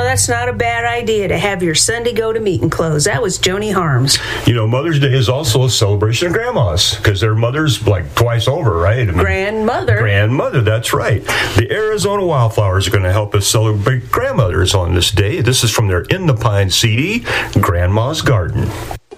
that's not a bad idea to have your Sunday go-to-meeting clothes. That was Joni Harms. Mother's Day is also a celebration of grandmas, because they're mothers like twice over, right? Grandmother, that's right. The Arizona Wildflowers are going to help us celebrate grandmothers on this day. This is from their In the Pines CD, Grandma's Garden.